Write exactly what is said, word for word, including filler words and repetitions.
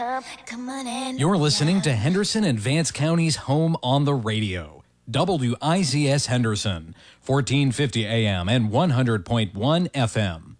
You're listening to Henderson and Vance County's home on the radio. W I Z S Henderson, fourteen fifty A M and one hundred point one F M.